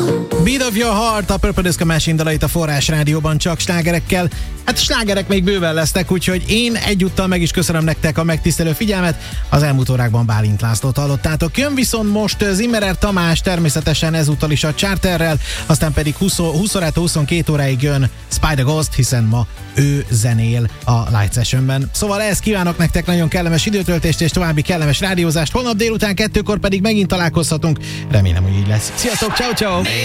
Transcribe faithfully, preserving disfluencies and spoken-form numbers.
Beat of Your Heart, a Purple Disco Machine dalait a Forrás Rádióban csak slágerekkel. Hát slágerek még bőven lesznek, úgyhogy én egyúttal meg is köszönöm nektek a megtisztelő figyelmet. Az elmúlt órákban Bálint Lászlót hallottátok. Jön viszont most Zimmerer Tamás, természetesen ezúttal is a Charterrel, aztán pedig húsz, húsz órától huszonkét óráig jön Spider Ghost, hiszen ma ő zenél a Light Sessionben. Szóval ehhez kívánok nektek nagyon kellemes időtöltést és további kellemes rádiózást. Holnap délután kettőkor pedig megint találkozhatunk. Remélem, hogy így lesz. Sziasztok, ciao ciao.